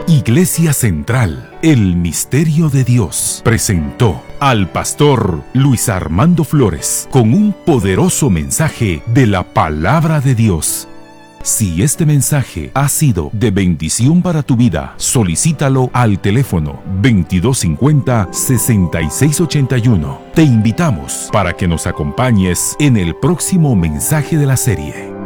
Iglesia Central, el Misterio de Dios, presentó al pastor Luis Armando Flores con un poderoso mensaje de la Palabra de Dios. Si este mensaje ha sido de bendición para tu vida, solicítalo al teléfono 2250-6681. Te invitamos para que nos acompañes en el próximo mensaje de la serie.